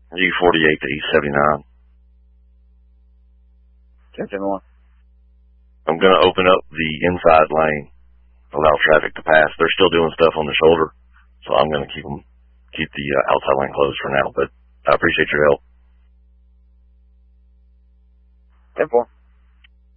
U48 to East 79. 10-1. I'm going to open up the inside lane, allow traffic to pass. They're still doing stuff on the shoulder, so I'm going to keep the outside lane closed for now, but I appreciate your help. 10-4.